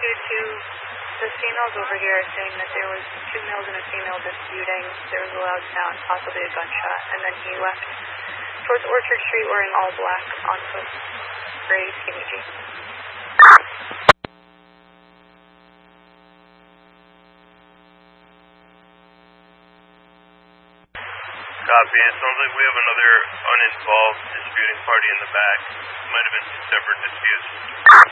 2-2. The females over here are saying that there was 2 males and a female disputing. There was a loud sound, possibly a gunshot, and then he left towards Orchard Street wearing all black on foot. Gray skinny jeans. Copy. It sounds like we have another uninvolved disputing party in the back. Might have been 2 separate disputes.